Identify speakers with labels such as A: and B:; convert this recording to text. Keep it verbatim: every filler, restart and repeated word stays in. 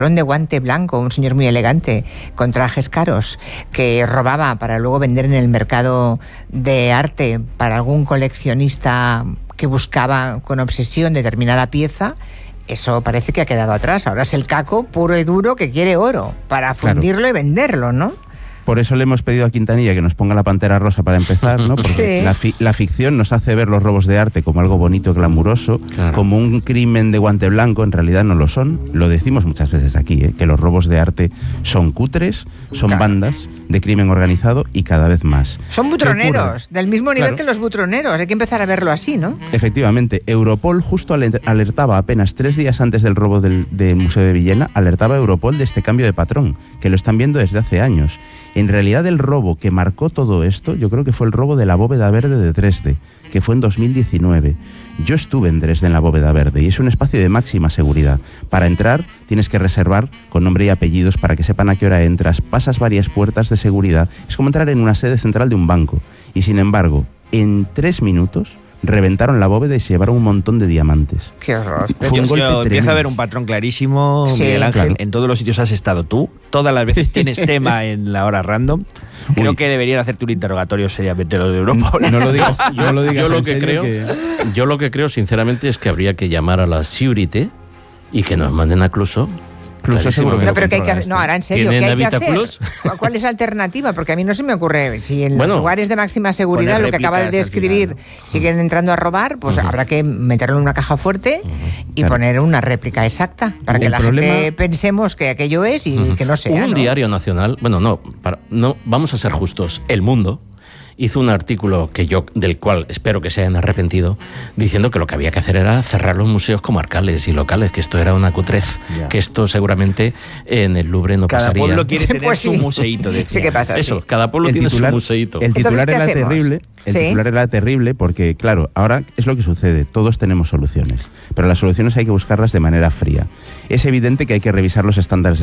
A: de guante blanco, un señor muy elegante, con trajes caros, que robaba para luego vender en el mercado de arte para algún coleccionista que buscaba con obsesión determinada pieza. Eso parece que ha quedado atrás. Ahora es el caco puro y duro que quiere oro para fundirlo, claro, y venderlo, ¿no?
B: Por eso le hemos pedido a Quintanilla que nos ponga la Pantera Rosa para empezar, ¿no? Porque sí. la, fi la ficción nos hace ver los robos de arte como algo bonito, glamuroso, claro, como un crimen de guante blanco. En realidad no lo son. Lo decimos muchas veces aquí, ¿eh? Que los robos de arte son cutres, son claro. bandas de crimen organizado y cada vez más.
A: Son butroneros, del mismo nivel claro. que los butroneros. Hay que empezar a verlo así, ¿no?
B: Efectivamente. Europol justo alertaba apenas tres días antes del robo del, del Museo de Villena, alertaba a Europol de este cambio de patrón, que lo están viendo desde hace años. En realidad el robo que marcó todo esto, yo creo que fue el robo de la Bóveda Verde de Dresde, que fue en dos mil diecinueve. Yo estuve en Dresde en la Bóveda Verde y es un espacio de máxima seguridad. Para entrar tienes que reservar con nombre y apellidos para que sepan a qué hora entras, pasas varias puertas de seguridad. Es como entrar en una sede central de un banco. Y sin embargo, en tres minutos reventaron la bóveda y se llevaron un montón de diamantes.
A: ¡Qué horror!
C: Fue un golpe tremendo. Empieza a haber un patrón clarísimo, sí, Miguel Ángel. Claro. En todos los sitios has estado tú. Todas las veces tienes tema en la hora random. Creo Uy. que deberían hacerte un interrogatorio seriamente los de Europol.
B: No lo digas, yo, no lo digas
D: yo
B: en
D: lo que creo,
B: que...
D: yo lo que creo sinceramente es que habría que llamar a la Security y que nos manden a Cluso.
B: Cluso seguro que
A: no, pero que hay que hacer, no, ahora en serio, ¿qué hay que hacer?
D: Plus?
A: ¿Cuál es la alternativa? Porque a mí no se me ocurre, si en bueno, los lugares de máxima seguridad, lo que acaba de describir, siguen entrando a robar, pues uh-huh. habrá que meterlo en una caja fuerte uh-huh. y claro. poner una réplica exacta, para que el la problema... gente pensemos que aquello es y uh-huh. que no sea.
D: Un
A: ¿no?
D: diario nacional, bueno, no, para, no, vamos a ser justos, El Mundo hizo un artículo que yo, del cual espero que se hayan arrepentido, diciendo que lo que había que hacer era cerrar los museos comarcales y locales, que esto era una cutrez, yeah. que esto seguramente en el Louvre no
C: cada
D: pasaría.
C: Cada pueblo quiere tener pues sí. su museíto. De
A: sí que pasa.
D: Eso,
A: sí.
D: cada pueblo
B: el
D: tiene
B: titular,
D: su museíto.
B: El titular era
A: hacemos?
B: terrible. El
A: ¿Sí?
B: titular era terrible porque, claro, ahora es lo que sucede. Todos tenemos soluciones, pero las soluciones hay que buscarlas de manera fría. Es evidente que hay que revisar los estándares